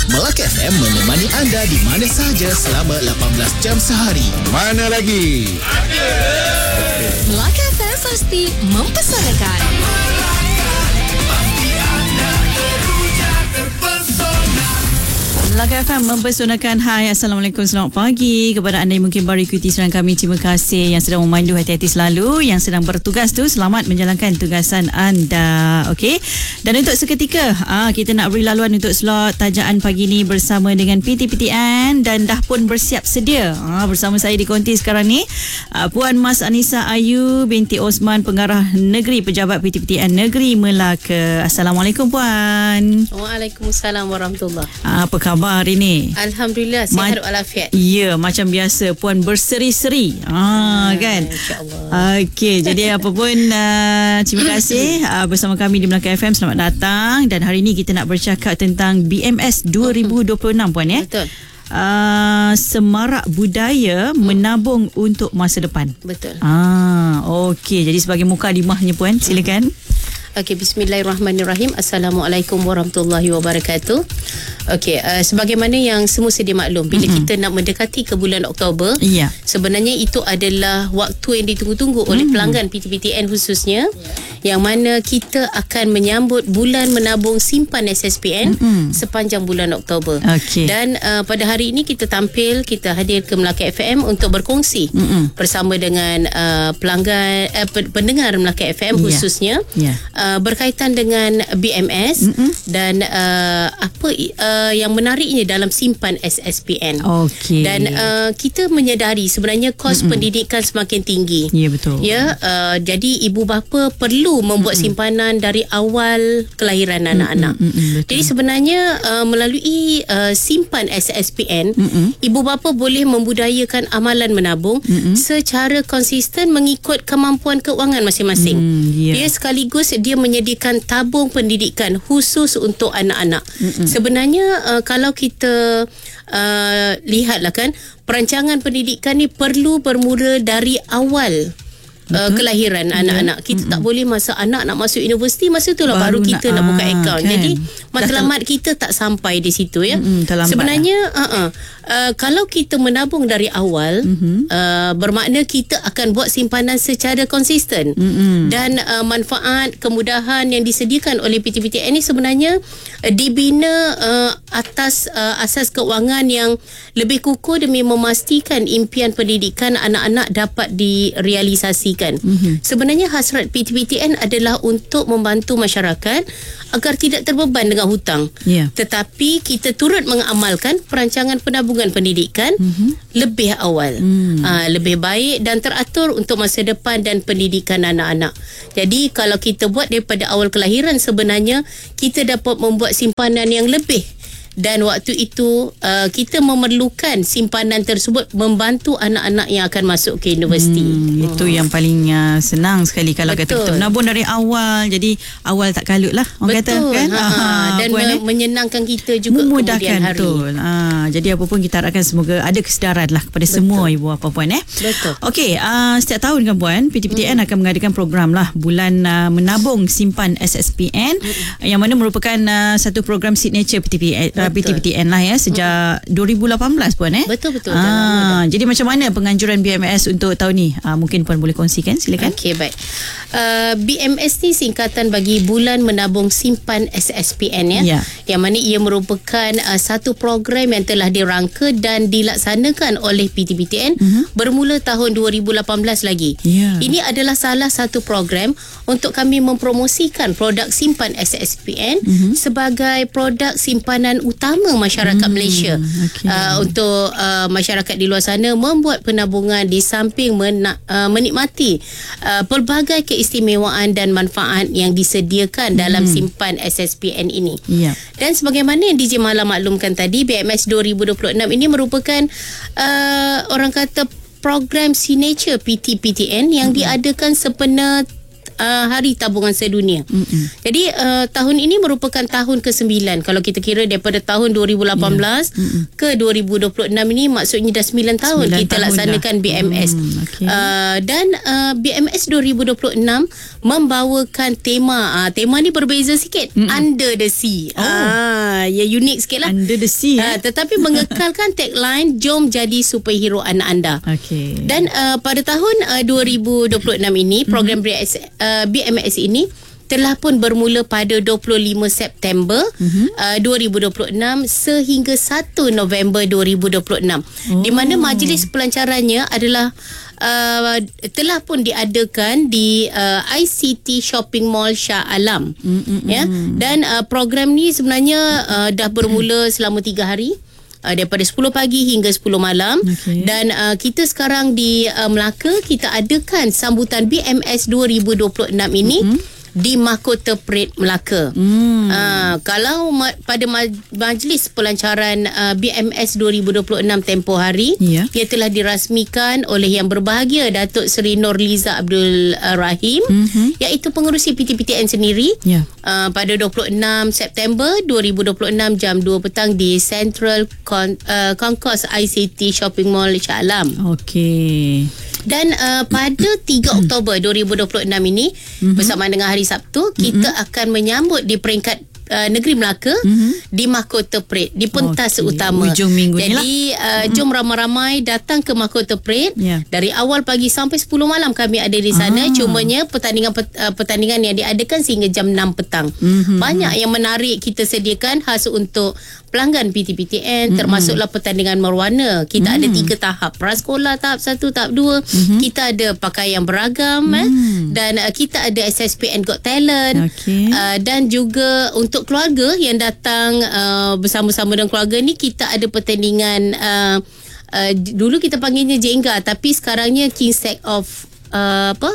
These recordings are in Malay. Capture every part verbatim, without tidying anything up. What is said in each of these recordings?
Melaka F M menemani anda di mana sahaja selama lapan belas jam sehari. Mana lagi? Melaka F M pasti mempesanakan. Melaka F M mempersonakan. Hai, Assalamualaikum, selamat pagi kepada anda yang mungkin baru ikuti siaran kami. Terima kasih yang sedang memandu, hati-hati selalu. Yang sedang bertugas tu, selamat menjalankan tugasan anda. Okey. Dan untuk seketika ah, kita nak beri laluan untuk slot tajaan pagi ni bersama dengan P T P T N. Dan dah pun bersiap sedia ah, bersama saya di konti sekarang ni ah, Puan Mas Anissa Ayu binti Osman, Pengarah Negeri Pejabat P T P T N Negeri Melaka. Assalamualaikum Puan. Waalaikumsalam warahmatullahi. Ah, apa khabar hari ni? Alhamdulillah, sihat walafiat. Ya, macam biasa Puan berseri-seri. Ah, kan? InsyaAllah. Okey, jadi apa pun uh, terima kasih uh, bersama kami di Melaka F M. Selamat datang. Dan hari ni kita nak bercakap tentang B M S dua ribu dua puluh enam Puan ya. Betul. Uh, semarak budaya menabung untuk masa depan. Betul. Ah, okey. Jadi sebagai mukadimahnya Puan, silakan. Okey, bismillahirrahmanirrahim. Assalamualaikum warahmatullahi wabarakatuh. Okey, uh, sebagaimana yang semua sedia maklum, bila mm-hmm. kita nak mendekati ke bulan Oktober, yeah. sebenarnya itu adalah waktu yang ditunggu-tunggu mm. oleh pelanggan P T P T N khususnya, yang mana kita akan menyambut bulan menabung simpan S S P N mm-hmm. sepanjang bulan Oktober. Okay. Dan uh, pada hari ini kita tampil, kita hadir ke Melaka F M untuk berkongsi mm-hmm. bersama dengan uh, pelanggan uh, pendengar Melaka F M khususnya yeah. Yeah. Uh, berkaitan dengan B M S mm-hmm. dan uh, apa uh, yang menariknya dalam simpan S S P N. Okey. Dan uh, kita menyedari sebenarnya kos mm-hmm. pendidikan semakin tinggi. Ya, yeah, betul. Ya, uh, jadi ibu bapa perlu membuat mm-hmm. simpanan dari awal kelahiran mm-hmm. anak-anak. Mm-hmm. Jadi sebenarnya uh, melalui uh, simpan S S P N, mm-hmm. ibu bapa boleh membudayakan amalan menabung mm-hmm. secara konsisten mengikut kemampuan keuangan masing-masing. Mm, yeah. Dia sekaligus dia menyediakan tabung pendidikan khusus untuk anak-anak. Mm-mm. Sebenarnya uh, kalau kita uh, lihatlah kan, perancangan pendidikan ni perlu bermula dari awal Uh, kelahiran yeah. anak-anak. Kita mm-hmm. tak boleh masa anak nak masuk universiti, masa itulah baru, baru kita nak, nak buka akaun. Kan? Jadi matlamat kita tak sampai di situ ya. Mm-hmm, sebenarnya uh-uh, uh, kalau kita menabung dari awal mm-hmm. uh, bermakna kita akan buat simpanan secara konsisten. Mm-hmm. Dan uh, manfaat kemudahan yang disediakan oleh P T P T N ini sebenarnya uh, dibina uh, atas uh, asas keuangan yang lebih kukuh demi memastikan impian pendidikan anak-anak dapat direalisasikan. Mm-hmm. Sebenarnya hasrat P T P T N adalah untuk membantu masyarakat agar tidak terbeban dengan hutang. Yeah. Tetapi kita turut mengamalkan perancangan penabungan pendidikan mm-hmm. lebih awal. Mm. Aa, lebih baik dan teratur untuk masa depan dan pendidikan anak-anak. Jadi kalau kita buat daripada awal kelahiran, sebenarnya kita dapat membuat simpanan yang lebih. Dan waktu itu uh, kita memerlukan simpanan tersebut membantu anak-anak yang akan masuk ke universiti. Hmm, itu hmm. yang paling uh, senang sekali kalau Betul. kata kita menabung dari awal. Jadi awal tak kalut lah orang Betul. kata kan. Ha, ha. Dan me- eh? menyenangkan kita juga memudahkan kemudian hari. Betul. Ha, jadi apa pun kita harapkan semoga ada kesedaran lah kepada Betul. semua ibu bapa puan eh. Betul. Okey, uh, setiap tahun kan puan, P T P T N hmm. akan mengadakan program lah bulan uh, menabung simpan S S P N hmm. yang mana merupakan uh, satu program signature P T P T N. P T P T N lah ya sejak hmm. dua ribu lapan belas puan eh. Betul betul. Ah, jadi macam mana penganjuran B M S untuk tahun ni? Ah, mungkin puan boleh kongsikan, silakan. Okey, baik. Uh, B M S ni singkatan bagi Bulan Menabung Simpan S S P N ya. Yeah. Yang mana ia merupakan uh, satu program yang telah dirangka dan dilaksanakan oleh P T P T N uh-huh. bermula tahun dua ribu lapan belas lagi. Yeah. Ini adalah salah satu program untuk kami mempromosikan produk simpan S S P N uh-huh. sebagai produk simpanan utama masyarakat hmm, Malaysia. Okay. Uh, untuk uh, masyarakat di luar sana membuat penabungan di samping mena- uh, menikmati uh, pelbagai keistimewaan dan manfaat yang disediakan hmm. dalam simpan S S P N ini. Yeah. Dan sebagaimana yang D J Mala maklumkan tadi, B M S dua ribu dua puluh enam ini merupakan uh, orang kata program signature P T P T N yang hmm. diadakan sempena uh, Hari Tabungan Sedunia. Mm-mm. Jadi uh, tahun ini merupakan tahun kesembilan. Kalau kita kira daripada tahun dua ribu lapan belas yeah. ke dua ribu dua puluh enam ini, maksudnya dah sembilan tahun kita tahun laksanakan dah. B M S. Mm, okay. uh, dan uh, B M S dua ribu dua puluh enam membawakan tema. Uh, tema ni berbeza sikit. Mm-mm. Under the Sea. Oh. Uh, uh, ya unik sikit lah. Under the sea. Uh, tetapi mengekalkan tagline Jom Jadi Superhero Anak Anda. Okey. Dan uh, pada tahun uh, dua ribu dua puluh enam ini, program mm-hmm. uh, B M S ini telah pun bermula pada dua puluh lima September mm-hmm. uh, dua ribu dua puluh enam sehingga satu November dua ribu dua puluh enam. Oh. Di mana majlis pelancarannya adalah uh, telah pun diadakan di uh, I C T Shopping Mall Shah Alam. Mm-hmm. Ya. Dan uh, program ni sebenarnya uh, dah bermula selama tiga hari. Uh, daripada sepuluh pagi hingga sepuluh malam. Okay. Dan uh, kita sekarang di uh, Melaka, kita adakan sambutan B M S dua ribu dua puluh enam ini mm-hmm. di Mahkota Parade Melaka. Hmm. Uh, kalau ma- pada ma- majlis pelancaran uh, B M S dua ribu dua puluh enam tempoh hari, yeah. ia telah dirasmikan oleh Yang Berbahagia Datuk Seri Nurliza Abdul uh, Rahim, mm-hmm. iaitu pengerusi P T P T N sendiri, yeah. uh, pada dua puluh enam September dua ribu dua puluh enam jam dua petang di Central Con- uh, Concourse I C T Shopping Mall Shah Alam. Okey. Dan uh, pada tiga Oktober dua ribu dua puluh enam ini, mm-hmm. bersama dengan hari Sabtu, kita mm-hmm. akan menyambut di peringkat Uh, Negeri Melaka mm-hmm. di Mahkota Parade, di pentas okay. utama. Ujung minggu ni lah. Jadi uh, mm-hmm. jom ramai-ramai datang ke Mahkota Parade, yeah. dari awal pagi sampai sepuluh malam kami ada di sana. Ah. Cumanya pertandingan uh, pertandingan yang diadakan sehingga jam enam petang. Mm-hmm. Banyak yang menarik kita sediakan khas untuk pelanggan P T P T N, mm-hmm. termasuklah pertandingan berwarna. Kita mm-hmm. ada tiga tahap, prasekolah tahap satu, tahap dua. Mm-hmm. Kita ada pakaian beragam, mm-hmm. eh, dan uh, kita ada S S P N Got Talent, okay. uh, dan juga untuk keluarga yang datang uh, bersama-sama dengan keluarga ni, kita ada pertandingan uh, uh, dulu kita panggilnya Jenga, tapi sekarangnya King Stack of uh, apa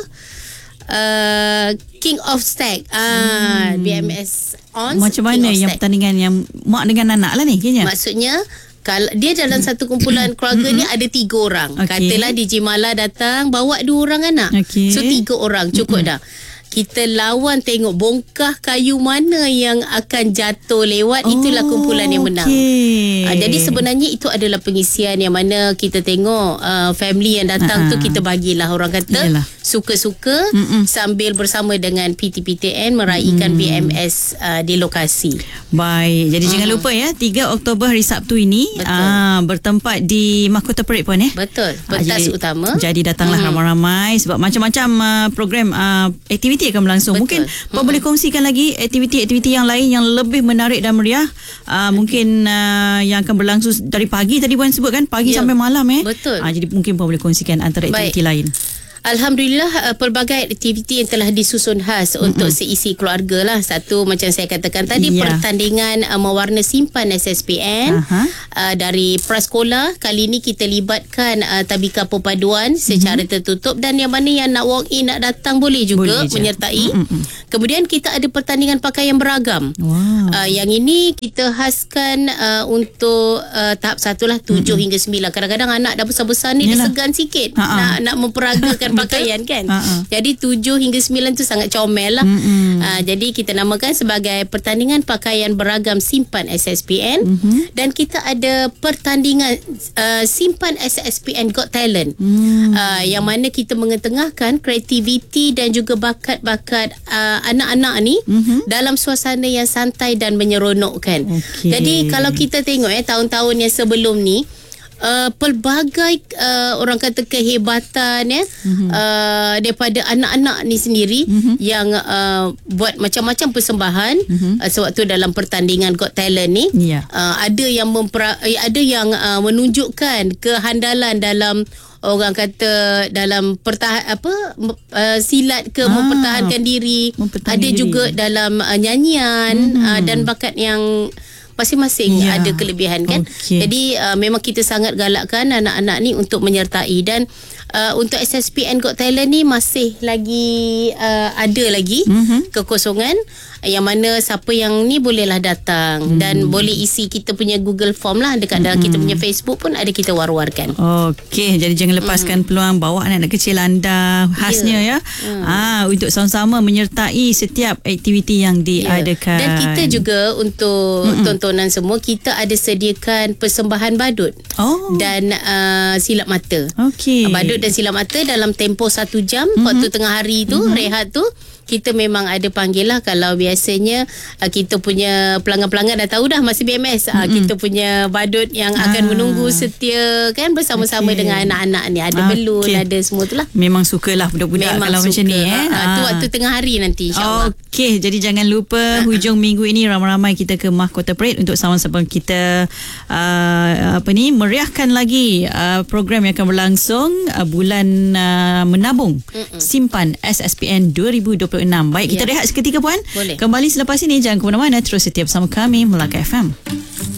uh, King of Stack, uh, hmm. B M S on macam mana yang Stack. Pertandingan yang mak dengan anak lah ni kayaknya. Maksudnya kalau dia dalam satu kumpulan keluarga ni ada tiga orang. Okay. Katalah D J Mala datang bawa dua orang anak. Okay. So tiga orang cukup dah. Kita lawan tengok bongkah kayu mana yang akan jatuh lewat, oh, itulah kumpulan yang menang. Okay. Uh, jadi sebenarnya itu adalah pengisian yang mana kita tengok uh, family yang datang uh-huh. tu kita bagilah orang kata Yalah. suka-suka Mm-mm. sambil bersama dengan P T P T N meraihkan mm. B M S uh, di lokasi. Baik, jadi uh. jangan lupa ya, tiga Oktober hari Sabtu ini uh, bertempat di Mahkota Parade pun ya. Betul, pentas uh, utama. Jadi datanglah mm. ramai-ramai sebab macam-macam uh, program uh, aktiviti akan berlangsung. Betul. Mungkin Pak hmm. boleh kongsikan lagi aktiviti-aktiviti yang lain yang lebih menarik dan meriah, uh, mungkin uh, yang akan berlangsung dari pagi tadi Puan sebut kan, pagi ya. sampai malam eh. Betul. Uh, jadi mungkin Pak boleh kongsikan antara aktiviti Baik. lain. Alhamdulillah, uh, pelbagai aktiviti yang telah disusun khas mm-hmm. untuk seisi keluarga lah. Satu macam saya katakan tadi, yeah. pertandingan uh, mewarna simpan S S P N uh-huh. uh, dari prasekolah. Kali ini kita libatkan uh, tabika perpaduan secara mm-hmm. tertutup, dan yang mana yang nak walk in, nak datang boleh juga boleh menyertai. Mm-hmm. Kemudian kita ada pertandingan pakaian beragam. Wow. Uh, yang ini kita khaskan uh, untuk uh, tahap satu lah, tujuh mm-hmm. hingga sembilan. Kadang-kadang anak dah besar-besar ni Yalah. dia segan sikit uh-huh. nak nak memperagakan pakaian kan. Uh-uh. Jadi tujuh hingga sembilan tu sangat comel lah. Uh-uh. Uh, jadi kita namakan sebagai pertandingan pakaian beragam simpan S S P N. Uh-huh. Dan kita ada pertandingan uh, simpan S S P N Got Talent. Uh-huh. Uh, yang mana kita mengetengahkan kreativiti dan juga bakat-bakat uh, anak-anak ni uh-huh. dalam suasana yang santai dan menyeronokkan. Okay. Jadi kalau kita tengok eh tahun-tahun yang sebelum ni, Uh, pelbagai uh, orang kata kehebatan ya mm-hmm. uh, daripada anak-anak ni sendiri mm-hmm. yang uh, buat macam-macam persembahan mm-hmm. uh, sewaktu dalam pertandingan Got Talent ni. Yeah. Uh, ada yang mempera- ada yang uh, menunjukkan kehandalan dalam orang kata dalam pertahan apa uh, silat ke ah, mempertahankan diri. Mempertahan ada diri. Juga dalam uh, nyanyian mm-hmm. uh, dan bakat yang masing-masing ya. Ada kelebihan kan. Okay. Jadi uh, memang kita sangat galakkan anak-anak ni untuk menyertai, dan uh, untuk S S P N Got Talent ni masih lagi uh, ada lagi mm-hmm. kekosongan, yang mana siapa yang ni bolehlah datang mm. dan boleh isi kita punya Google Form lah dekat mm-hmm. dalam kita punya Facebook pun ada kita war-warkan. Okey, jadi jangan lepaskan mm. peluang bawa anak-anak kecil anda khasnya yeah. ya mm. ah untuk sama-sama menyertai setiap aktiviti yang diadakan. Yeah. Dan kita juga untuk mm-mm. tontonan semua, kita ada sediakan persembahan badut oh. dan uh, silap mata. Okey. Badut dan silap mata dalam tempoh satu jam mm-hmm. waktu tengah hari tu mm-hmm. rehat tu, kita memang ada panggil lah. Kalau biasanya uh, kita punya pelanggan-pelanggan dah tahu dah masa B M S, uh, kita punya badut yang akan Ah. menunggu setia kan bersama-sama Okey. dengan anak-anak ni. Ada Ah, belun, okey. ada semua tu lah. Memang sukalah budak-budak Memang kalau suka. macam ni eh. Ha, tu waktu tengah hari nanti insyaAllah. Okey, jadi jangan lupa hujung minggu ini ramai-ramai kita ke Mahkota Parade untuk sama-sama kita uh, apa ni meriahkan lagi uh, program yang akan berlangsung uh, bulan uh, menabung Mm-mm. simpan S S P N dua ribu dua puluh enam. Baik, kita Ya. rehat seketika puan. Boleh. Kembali selepas ini, jangan ke mana-mana, terus setia bersama kami Melaka F M.